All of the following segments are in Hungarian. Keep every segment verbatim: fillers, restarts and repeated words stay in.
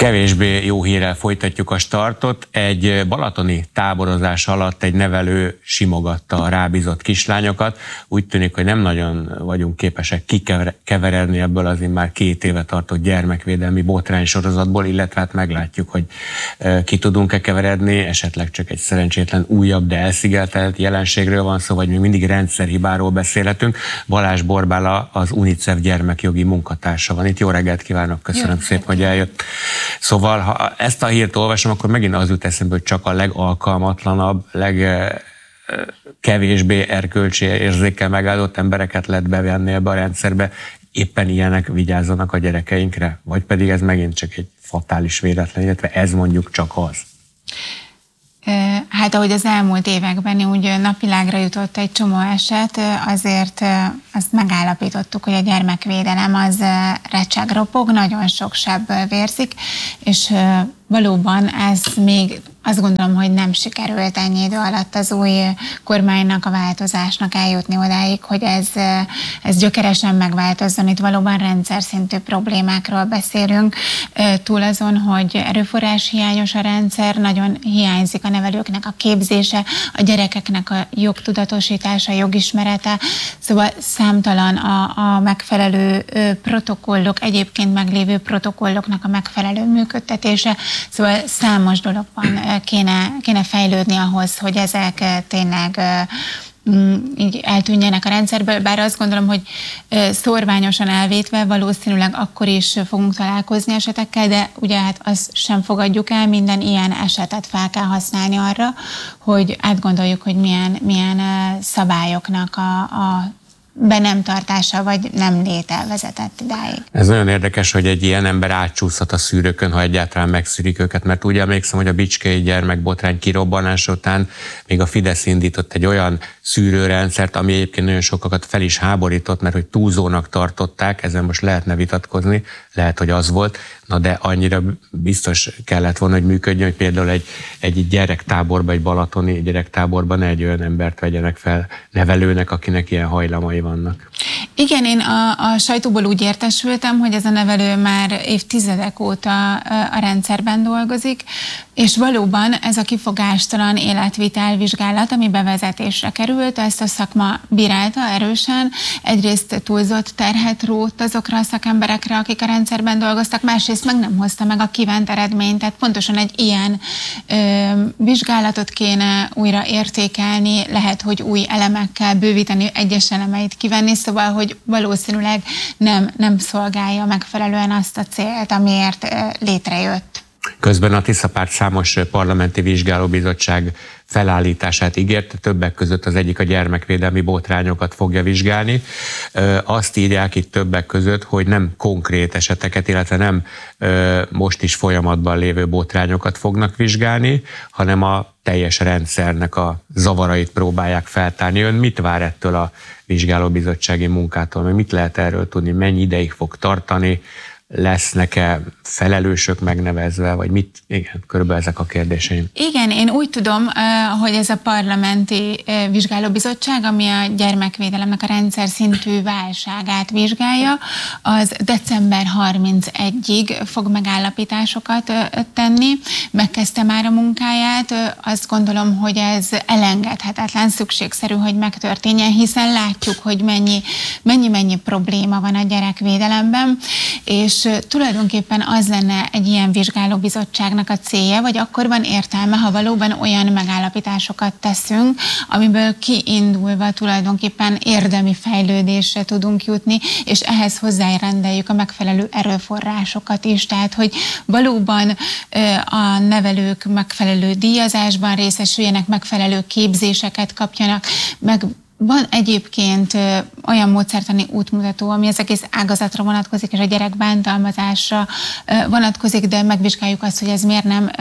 Kevésbé jó hírrel folytatjuk a startot. Egy balatoni táborozás alatt egy nevelő simogatta a rábízott kislányokat. Úgy tűnik, hogy nem nagyon vagyunk képesek kikeveredni ebből az már két éve tartott gyermekvédelmi botrány sorozatból, illetve hát meglátjuk, hogy ki tudunk-e keveredni, esetleg csak egy szerencsétlen újabb, de elszigetelt jelenségről van szó, vagy még mindig rendszerhibáról beszélhetünk. Balázs Borbála, az UNICEF gyermekjogi munkatársa van itt. Jó reggelt kívánok, köszönöm Jó, szépen, hogy eljött. Szóval, ha ezt a hírt olvasom, akkor megint az jut eszembe, hogy csak a legalkalmatlanabb, legkevésbé erkölcsi érzékkel megáldott embereket lehet bevenni ebbe a rendszerbe. Éppen ilyenek vigyázzanak a gyerekeinkre? Vagy pedig ez megint csak egy fatális véletlen, illetve ez mondjuk csak az? Hát ahogy az elmúlt években úgy napvilágra jutott egy csomó eset, azért azt megállapítottuk, hogy a gyermekvédelem az recseg ropog, nagyon sok sebből vérzik, és valóban ez még azt gondolom, hogy nem sikerült ennyi idő alatt az új kormánynak, a változásnak eljutni odáig, hogy ez, ez gyökeresen megváltozzon. Itt valóban rendszer szintű problémákról beszélünk. Túl azon, hogy erőforrás hiányos a rendszer, nagyon hiányzik a nevelőknek a képzése, a gyerekeknek a jogtudatosítása, jogismerete. Szóval számtalan a, a megfelelő protokollok, egyébként meglévő protokolloknak a megfelelő működtetése. Szóval számos dologban kéne, kéne fejlődni ahhoz, hogy ezek tényleg így eltűnjenek a rendszerből, bár azt gondolom, hogy szórványosan elvétve valószínűleg akkor is fogunk találkozni esetekkel, de ugye hát azt sem fogadjuk el, minden ilyen esetet fel kell használni arra, hogy átgondoljuk, hogy milyen, milyen szabályoknak a, a be nem tartása, vagy nem léte vezetett idáig. Ez nagyon érdekes, hogy egy ilyen ember átcsúszhat a szűrőkön, ha egyáltalán megszűrik őket, mert úgy emlékszem, hogy a bicskei gyermekbotrány kirobbanása után még a Fidesz indított egy olyan szűrőrendszert, ami egyébként nagyon sokakat fel is háborított, mert hogy túlzónak tartották, ezen most lehetne vitatkozni, lehet, hogy az volt, na de annyira biztos kellett volna, hogy működjön, hogy például egy, egy gyerektáborban, egy balatoni gyerektáborban ne egy olyan embert vegyenek fel nevelőnek, akinek ilyen hajlamai vannak. Igen, én a, a sajtóból úgy értesültem, hogy ez a nevelő már évtizedek óta a rendszerben dolgozik, és valóban ez a kifogástalan életvitel vizsgálat, ami bevezetésre került, ezt a szakma bírálta erősen. Egyrészt túlzott terhet rótt azokra a szakemberekre, akik a rendszerben dolgoztak, másrészt meg nem hozta meg a kívánt eredményt, tehát pontosan egy ilyen ö, vizsgálatot kéne újra értékelni, lehet, hogy új elemekkel bővíteni, egyes elemeit kivenni, szóval, hogy valószínűleg nem, nem szolgálja megfelelően azt a célt, amiért ö, létrejött. Közben a Tiszapárt számos parlamenti vizsgálóbizottság felállítását ígérte, többek között az egyik a gyermekvédelmi botrányokat fogja vizsgálni. Azt írják itt többek között, hogy nem konkrét eseteket, illetve nem most is folyamatban lévő botrányokat fognak vizsgálni, hanem a teljes rendszernek a zavarait próbálják feltárni. Ön mit vár ettől a vizsgálóbizottsági munkától? Meg mit lehet erről tudni? Mennyi ideig fog tartani? Lesznek-e felelősök megnevezve, vagy mit? Igen, körülbelül ezek a kérdéseim. Igen, én úgy tudom, hogy ez a parlamenti vizsgálóbizottság, ami a gyermekvédelemnek a rendszer szintű válságát vizsgálja, az december harmincegyedikéig fog megállapításokat tenni. Megkezdte már a munkáját, azt gondolom, hogy ez elengedhetetlen, szükségszerű, hogy megtörténjen, hiszen látjuk, hogy mennyi, mennyi-mennyi probléma van a gyerekvédelemben, és tulajdonképpen az lenne egy ilyen vizsgálóbizottságnak a célja, vagy akkor van értelme, ha valóban olyan megállapításokat teszünk, amiből kiindulva tulajdonképpen érdemi fejlődésre tudunk jutni, és ehhez hozzárendeljük a megfelelő erőforrásokat is. Tehát, hogy valóban a nevelők megfelelő díjazásban részesüljenek, megfelelő képzéseket kapjanak, meg van egyébként olyan módszertani útmutató, ami az egész ágazatra vonatkozik, és a gyerek bántalmazásra vonatkozik, de megvizsgáljuk azt, hogy ez miért nem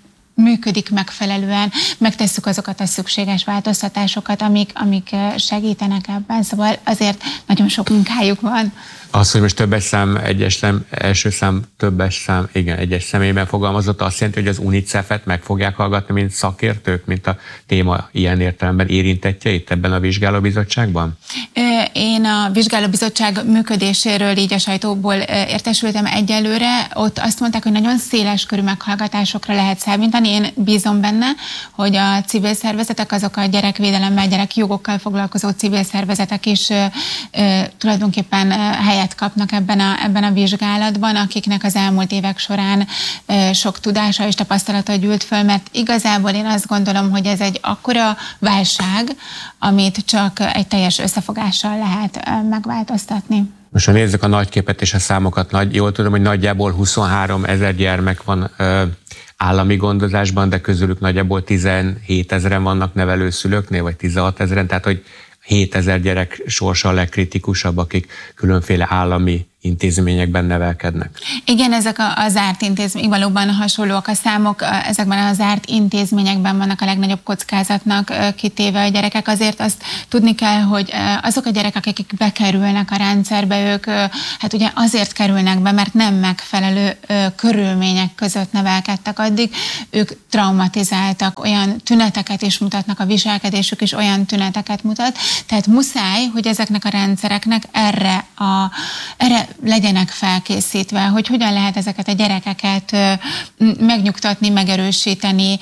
működik megfelelően, megtesszük azokat a szükséges változtatásokat, amik, amik segítenek ebben. Szóval azért nagyon sok munkájuk van. Az, hogy most többes szám, egyes szám, első szám, többes szám, igen, egyes személyben fogalmazott, azt jelenti, hogy az UNICEF-et meg fogják hallgatni, mint szakértők, mint a téma ilyen értelemben érintettje itt ebben a vizsgálóbizottságban? Én a vizsgálóbizottság működéséről így a sajtóból értesültem egyelőre. Ott azt mondták, hogy nagyon széles körű meghallgatásokra lehet számítani. Én bízom benne, hogy a civil szervezetek, azok a gyerekvédelemmel, gyerekjogokkal foglalkozó civil szervezetek is tulajdonképpen helyet kapnak ebben a, ebben a vizsgálatban, akiknek az elmúlt évek során sok tudása és tapasztalata gyűlt föl, mert igazából én azt gondolom, hogy ez egy akkora válság, amit csak egy teljes összefogással lehet megváltoztatni. Most ha nézzük a nagyképet és a számokat, nagy, jól tudom, hogy nagyjából huszonhárom ezer gyermek van ö, állami gondozásban, de közülük nagyjából tizenhét ezeren vannak nevelőszülőknél, vagy tizenhat ezeren, tehát hogy hétezer gyerek sorsa a legkritikusabb, akik különféle állami intézményekben nevelkednek. Igen, ezek a, a zárt intézmények, valóban hasonlóak a számok, ezekben a zárt intézményekben vannak a legnagyobb kockázatnak kitéve a gyerekek. Azért azt tudni kell, hogy azok a gyerekek, akik bekerülnek a rendszerbe, ők hát ugye azért kerülnek be, mert nem megfelelő körülmények között nevelkedtek addig, ők traumatizáltak, olyan tüneteket is mutatnak, a viselkedésük is olyan tüneteket mutat, tehát muszáj, hogy ezeknek a rendszereknek erre a erre legyenek felkészítve, hogy hogyan lehet ezeket a gyerekeket megnyugtatni, megerősíteni,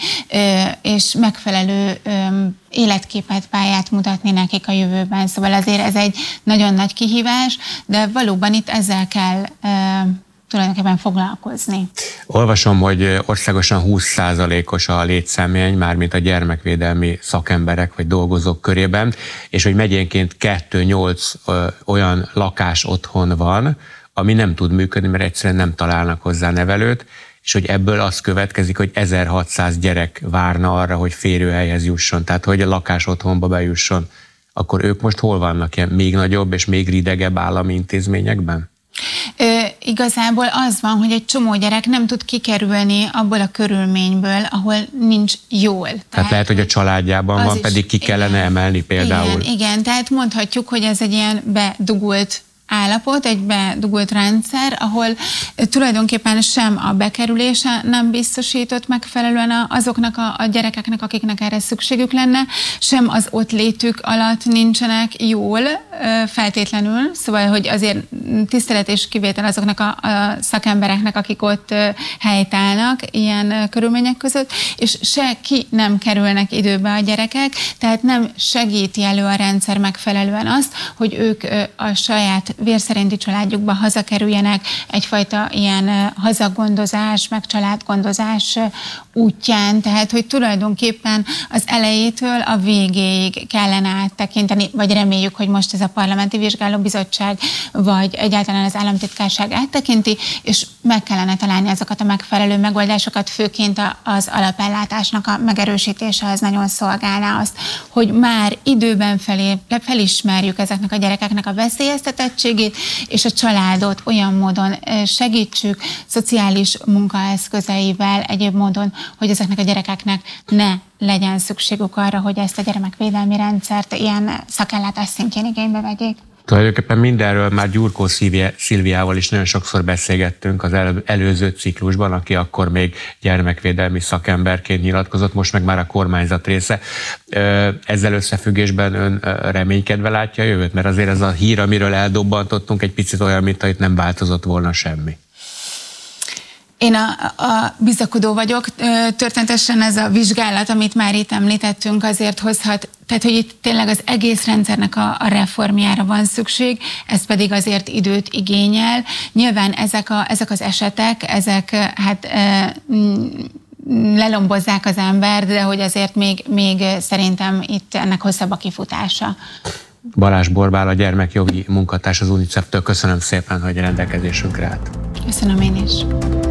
és megfelelő életképet, pályát mutatni nekik a jövőben. Szóval azért ez egy nagyon nagy kihívás, de valóban itt ezzel kell tulajdonképpen foglalkozni. Olvasom, hogy országosan húsz százalékos a létszámhiány, mármint a gyermekvédelmi szakemberek vagy dolgozók körében, és hogy megyénként kettő nyolc olyan lakás otthon van, ami nem tud működni, mert egyszerűen nem találnak hozzá nevelőt, és hogy ebből az következik, hogy ezerhatszáz gyerek várna arra, hogy férőhelyhez jusson, tehát hogy a lakás otthonba bejusson. Akkor ők most hol vannak, ilyen még nagyobb és még ridegebb állami intézményekben? Ö, igazából az van, hogy egy csomó gyerek nem tud kikerülni abból a körülményből, ahol nincs jól. Tehát, tehát lehet, hogy a családjában van, is, pedig ki kellene igen, emelni például. Igen, igen, tehát mondhatjuk, hogy ez egy ilyen bedugult állapot, egy bedugult rendszer, ahol tulajdonképpen sem a bekerülése nem biztosított megfelelően azoknak a, a gyerekeknek, akiknek erre szükségük lenne, sem az ott létük alatt nincsenek jól feltétlenül, szóval, hogy azért tisztelet és kivétel azoknak a, a szakembereknek, akik ott helytállnak ilyen körülmények között, és se ki nem kerülnek időbe a gyerekek, tehát nem segíti elő a rendszer megfelelően azt, hogy ők a saját vérszerinti családjukba hazakerüljenek egyfajta ilyen hazagondozás, meg családgondozás útján, tehát hogy tulajdonképpen az elejétől a végéig kellene áttekinteni, vagy reméljük, hogy most ez a Parlamenti Vizsgálóbizottság, vagy egyáltalán az államtitkárság áttekinti, és meg kellene találni azokat a megfelelő megoldásokat, főként az alapellátásnak a megerősítése az nagyon szolgálná azt, hogy már időben felé, felismerjük ezeknek a gyerekeknek a veszélyeztetettségét, és a családot olyan módon segítsük, szociális munkaeszközeivel, egyéb módon, hogy ezeknek a gyerekeknek ne legyen szükségük arra, hogy ezt a gyermekvédelmi rendszert ilyen szakellátás szintjén igénybe vegyék. Tulajdonképpen mindenről már Gyurkó Szilviával is nagyon sokszor beszélgettünk az előző ciklusban, aki akkor még gyermekvédelmi szakemberként nyilatkozott, most meg már a kormányzat része. Ezzel összefüggésben ön reménykedve látja a jövőt? Mert azért ez a hír, amiről eldobbantottunk, egy picit olyan, mint hogy nem változott volna semmi. Én a, a bizakodó vagyok. Történetesen ez a vizsgálat, amit már itt említettünk, azért hozhat, tehát hogy itt tényleg az egész rendszernek a, a reformjára van szükség, ez pedig azért időt igényel. Nyilván ezek, a, ezek az esetek, ezek hát e, lelombozzák az embert, de hogy azért még, még szerintem itt ennek hosszabb a kifutása. Balázs Borbála, gyermekjogi munkatárs az UNICEF-től. Köszönöm szépen, hogy rendelkezésünkre állt. Köszönöm én is.